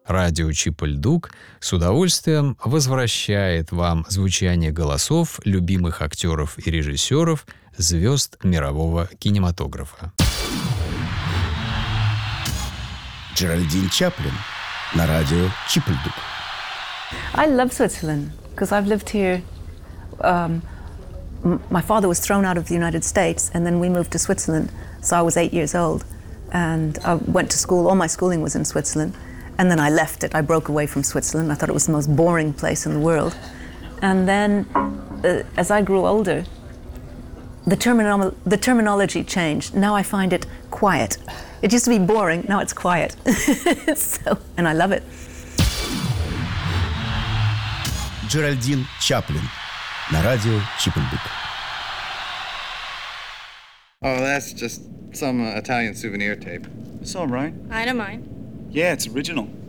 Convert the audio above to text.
Радио Чип-и-Ль-Дук с удовольствием возвращает вам звучание голосов любимых актеров и режиссеров, звезд мирового кинематографа. Джеральдин Чаплин на радио Чип-и-Ль-Дук. I love Switzerland because I've lived here. My father was thrown out of the United States, and then we moved to Switzerland. So I was 8 years old, and I went to school. All my schooling was in Switzerland, and then I left it. I broke away from Switzerland. I thought it was the most boring place in the world. And then, as I grew older, the terminology changed. Now I find it quiet. It used to be boring. Now it's quiet. And I love it. Джеральдин Чаплин на радио Чип-и-Ль-Дук. Oh, that's just some Italian souvenir tape. It's all right. I don't mind. Yeah, it's original.